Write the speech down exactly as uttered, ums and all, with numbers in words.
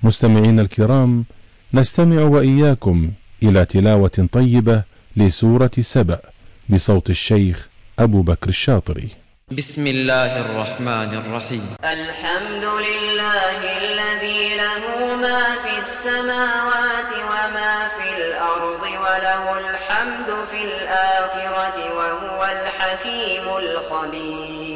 مستمعين الكرام، نستمع وإياكم إلى تلاوة طيبة لسورة سبأ بصوت الشيخ أبو بكر الشاطري. بسم الله الرحمن الرحيم. الحمد لله الذي له ما في السماوات وما في الأرض وله الحمد في الآخرة وهو الحكيم الخبير.